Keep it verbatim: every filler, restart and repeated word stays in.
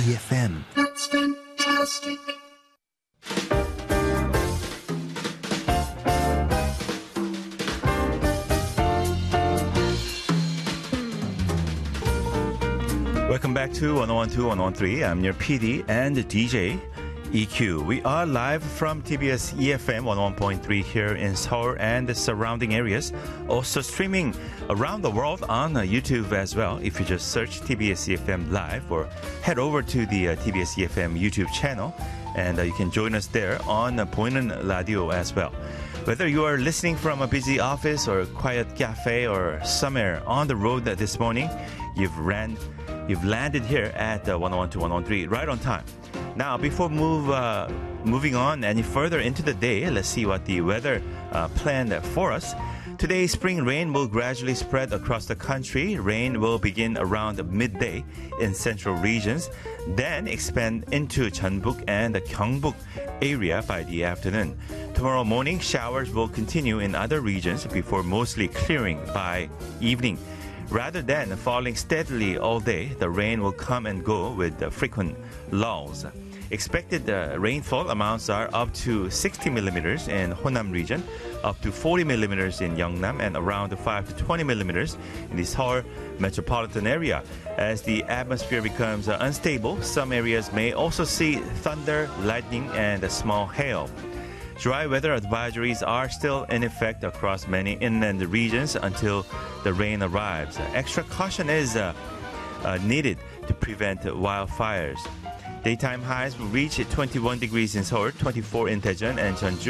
E F M. That's fantastic. Welcome back to one oh one two, one oh one three. I'm your P D and D J, E Q. We are live from T B S E F M one oh one point three here in Seoul and the surrounding areas. Also streaming around the world on uh, YouTube as well. If you just search T B S E F M Live or head over to the uh, T B S E F M YouTube channel and uh, you can join us there on uh, Boinon Radio as well. Whether you are listening from a busy office or a quiet cafe or somewhere on the road this morning, you've ran You've landed here at uh, one oh one two, one oh one three right on time. Now, before move uh, moving on any further into the day, let's see what the weather uh, planned for us. Today, spring rain will gradually spread across the country. Rain will begin around midday in central regions, then expand into Jeonbuk and the Gyeongbuk area by the afternoon. Tomorrow morning, showers will continue in other regions before mostly clearing by evening. Rather than falling steadily all day, the rain will come and go with uh, frequent lulls. Expected uh, rainfall amounts are up to sixty millimeters in Honam region, up to forty millimeters in Yeongnam, and around five to twenty millimeters in the Seoul metropolitan area. As the atmosphere becomes uh, unstable, some areas may also see thunder, lightning, and a small hail. Dry weather advisories are still in effect across many inland regions until the rain arrives. Extra caution is uh, uh, needed to prevent wildfires. Daytime highs will reach twenty-one degrees in Seoul, twenty-four in Daejeon and Jeonju,